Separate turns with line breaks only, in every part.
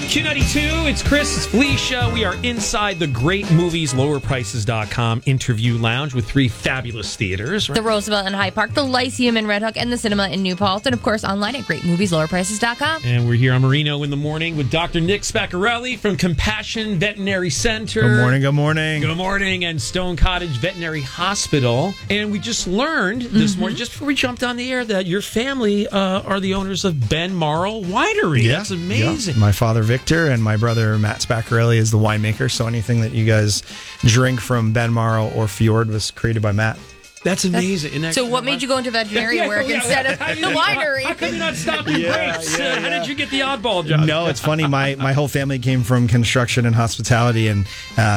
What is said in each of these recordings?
Q92, it's Chris, it's Felicia. We are inside the great movies, lowerprices.com interview lounge with three fabulous theaters. Right?
The Roosevelt in Hyde Park, the Lyceum in Red Hook, and the Cinema in New Paltz. And, of course, online at greatmovies, lowerprices.com.
And we're here on Marino in the morning with Dr. Nick Spaccarelli from Compassion Veterinary Center.
Good morning, good morning.
Good morning, and Stone Cottage Veterinary Hospital. And we just learned this morning, just before we jumped on the air, that your family are the owners of Ben Marl Winery.
Yeah,
That's amazing.
Yeah. My father, Victor, and my brother, Matt Spaccarelli, is the winemaker. So anything that you guys drink from Ben Marl or Fjord was created by Matt.
That's amazing.
So what made you go into veterinary work instead of the winery?
How come you're not stopping grapes? How did you get the oddball job?
No, it's funny. My whole family came from construction and hospitality, and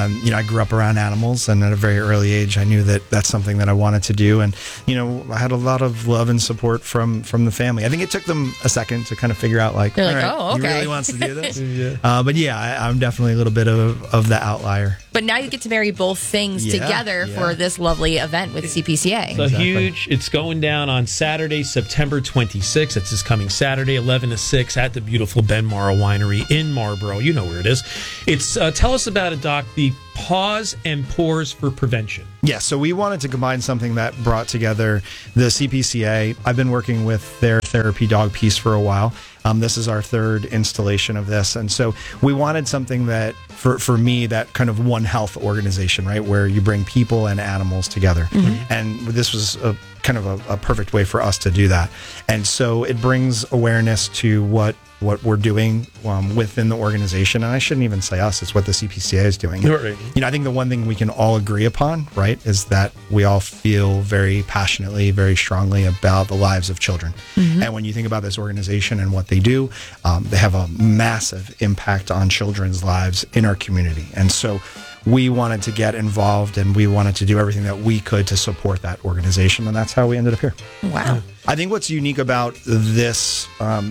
I grew up around animals, and at a very early age, I knew that that's something that I wanted to do, and I had a lot of love and support from the family. I think it took them a second to kind of figure out, like,
they're like,
all right,
oh, okay,
he really wants to do this. But yeah, I'm definitely a little bit of the outlier.
But now you get to marry both things together for this lovely event with CPCA.
So huge. It's going down on Saturday, September 26th. It's this coming Saturday, 11 to 6 at the beautiful Ben Marl Winery in Marlboro. You know where it is. It's tell us about it, Doc. The Paws and Pores for Prevention.
Yeah, so we wanted to combine something that brought together the CPCA. I've been working with their therapy dog piece for a while. This is our third installation of this. And so we wanted something that, for me, that kind of One Health organization, right, where you bring people and animals together. Mm-hmm. And this was a kind of a perfect way for us to do that. And so it brings awareness to what we're doing within the organization. And I shouldn't even say us, it's what the CPCA is doing.
Right.
I think the one thing we can all agree upon, right, is that we all feel very passionately, very strongly about the lives of children. Mm-hmm. And when you think about this organization and what they do, they have a massive impact on children's lives in our community. And so we wanted to get involved, and we wanted to do everything that we could to support that organization, and that's how we ended up here.
Wow.
I think what's unique about this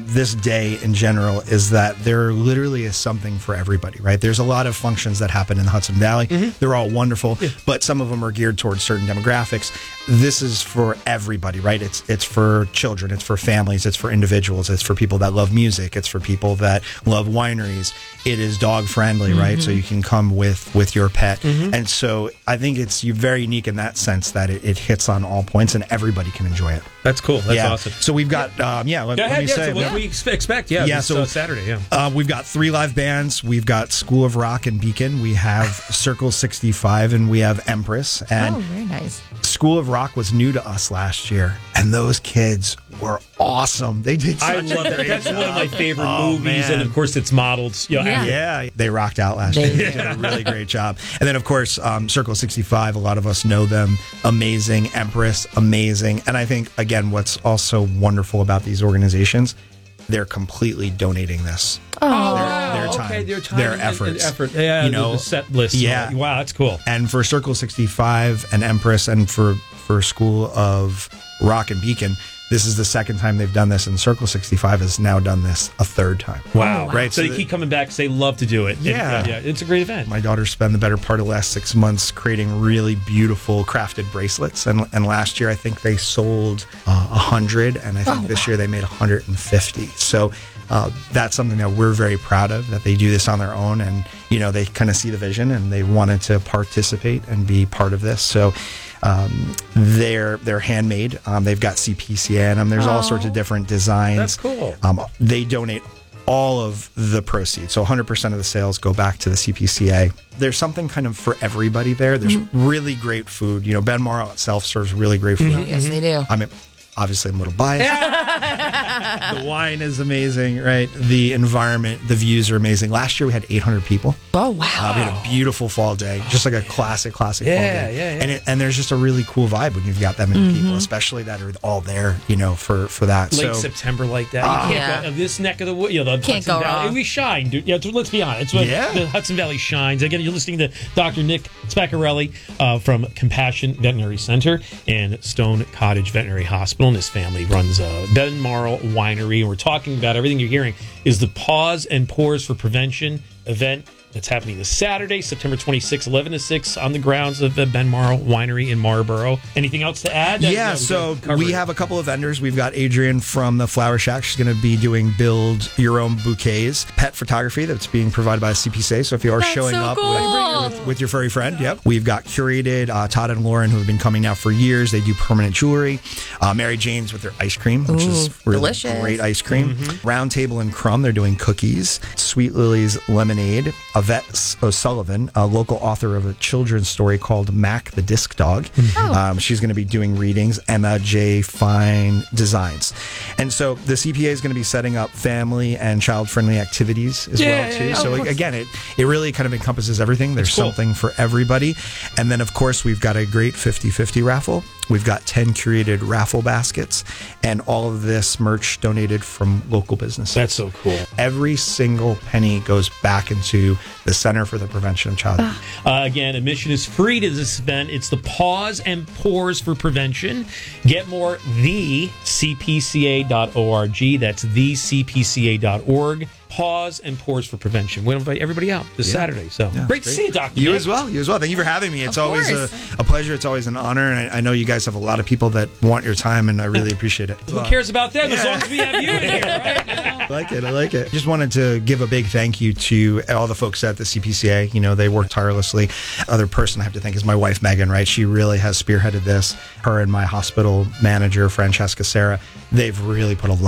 day in general is that there literally is something for everybody, right? There's a lot of functions that happen in the Hudson Valley. Mm-hmm. They're all wonderful, but some of them are geared towards certain demographics. This is for everybody, right? It's for children, it's for families, it's for individuals, it's for people that love music, it's for people that love wineries. It is dog friendly, right? Mm-hmm. So you can come with your pet. Mm-hmm. And so I think it's very unique in that sense that it hits on all points and everybody can enjoy it.
That's cool. That's awesome.
So we've got, let me say.
So what we expect, so Saturday,
we've got 3 live bands. We've got School of Rock and Beacon. We have Circle 65, and we have Empress. And
very nice.
School of Rock was new to us last year, and those kids were awesome. They did such
I love that. That's one of my favorite movies, man. And of course it's modeled.
They rocked out last year. They did a really great job. And then of course Circle 65, a lot of us know them. Amazing. Empress, amazing. And I think again, what's also wonderful about these organizations, they're completely donating this.
Their
time,
their
efforts.
Yeah, the set list.
Yeah.
Wow, that's cool.
And for Circle 65 and Empress, and for School of Rock and Beacon, this is the second time they've done this, and Circle 65 has now done this a third time.
Wow.
Right?
So they keep coming back because they love to do it.
Yeah.
It's a great event.
My daughter spent the better part of the last 6 months creating really beautiful crafted bracelets. And last year, I think they sold 100, and I think this year they made 150. So that's something that we're very proud of, that they do this on their own, and they kind of see the vision, and they wanted to participate and be part of this. So they're handmade. They've got CPCA in them. There's all sorts of different designs.
That's cool.
They donate all of the proceeds. So 100% of the sales go back to the CPCA. There's something kind of for everybody there. There's really great food. Ben Marl itself serves really great food.
Mm-hmm. Yes, they do.
I mean, obviously I'm a little biased. The wine is amazing, right? The environment, the views are amazing. Last year we had 800 people.
Oh, wow.
We had a beautiful fall day, just like a classic fall day.
Yeah.
And there's just a really cool vibe when you've got that many people, especially that are all there, for that.
Late September like that. You can't go, this neck of the wood, the
can't
Hudson
go
Valley.
wrong.
We shine, dude. Yeah, let's be honest. The Hudson Valley shines. Again, you're listening to Dr. Nick Spaccarelli from Compassion Veterinary Center and Stone Cottage Veterinary Hospital, and his family runs Ben Marl Winery. And we're talking about everything you're hearing is the Paws and Pores for Prevention event that's happening this Saturday, September 26th, 11 to 6 on the grounds of the Ben Marl Winery in Marlboro. Anything else to add?
Yeah, we have a couple of vendors. We've got Adrian from the Flower Shack. She's going to be doing build your own bouquets, pet photography that's being provided by CPCA. So if you are showing
so
up
cool.
with your furry friend, yep. We've got Curated, Todd and Lauren, who have been coming now for years. They do permanent jewelry. Mary Jane's with their ice cream, which is really
delicious.
great ice cream. Round Table and Crumb, they're doing cookies. Sweet Lily's Lemonade. Yvette O'Sullivan, a local author of a children's story called Mac the Disc Dog. She's going to be doing readings. Emma J. Fine Designs. And so the CPA is going to be setting up family and child-friendly activities as well, too. So again, it really kind of encompasses everything. There's something for everybody. And then, of course, we've got a great 50-50 raffle. We've got 10 curated raffle baskets, and all of this merch donated from local businesses.
That's so cool.
Every single penny goes back into the Center for the Prevention of Child Abuse.
Again, admission is free to this event. It's the Pause and Pores for Prevention. Get more, thecpca.org. That's thecpca.org. Pause and Pores for Prevention. We'll invite everybody out this Saturday. So great to see you, Dr.
You
Nick.
as well. You as well. Thank you for having me. It's
Of
always
course.
a pleasure. It's always an honor. And I know you guys have a lot of people that want your time, and I really appreciate it.
Who cares about them as long as we have you in here, right?
I like it. Just wanted to give a big thank you to all the folks at the CPCA. You know, they work tirelessly. Other person I have to thank is my wife, Megan, right? She really has spearheaded this. Her and my hospital manager, Francesca Serra, they've really put a lot